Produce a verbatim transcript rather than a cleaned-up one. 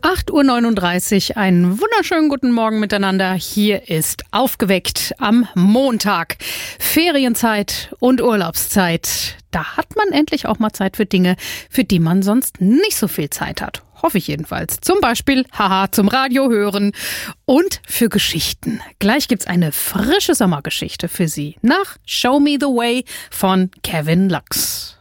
acht Uhr neununddreißig, einen wunderschönen guten Morgen miteinander. Hier ist Aufgeweckt am Montag. Ferienzeit und Urlaubszeit. Da hat man endlich auch mal Zeit für Dinge, für die man sonst nicht so viel Zeit hat. Hoffe ich jedenfalls. Zum Beispiel, haha, zum Radio hören und für Geschichten. Gleich gibt's eine frische Sommergeschichte für Sie nach Show Me the Way von Kevin Lux.